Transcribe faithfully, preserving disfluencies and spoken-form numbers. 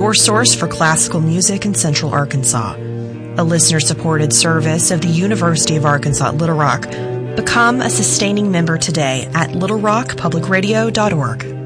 your source for classical music in Central Arkansas. A listener-supported service of the University of Arkansas at Little Rock. Become a sustaining member today at little rock public radio dot org.